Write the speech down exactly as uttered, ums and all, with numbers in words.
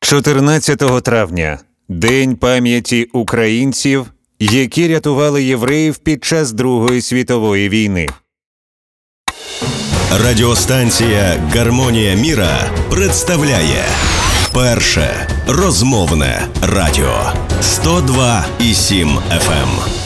чотирнадцятого травня – День пам'яті українців, які рятували євреїв під час Другої світової війни. Радіостанція «Гармонія міра» представляє перше розмовне радіо сто два і сім еф ем.